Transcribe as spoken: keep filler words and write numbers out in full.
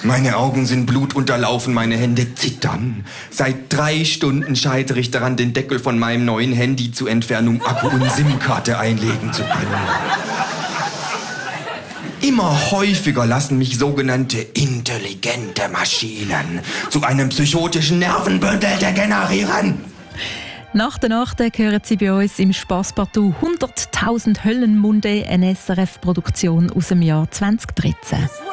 Meine Augen sind blutunterlaufen, meine Hände zittern. Seit drei Stunden scheitere ich daran, den Deckel von meinem neuen Handy zu entfernen, um Akku und SIM-Karte einlegen zu können. Immer häufiger lassen mich sogenannte intelligente Maschinen zu einem psychotischen Nervenbündel degenerieren. Nach der Nacht hören Sie bei uns im Spasspartout hunderttausend Höllenmunde, eine S R F-Produktion aus dem Jahr zwanzig dreizehn.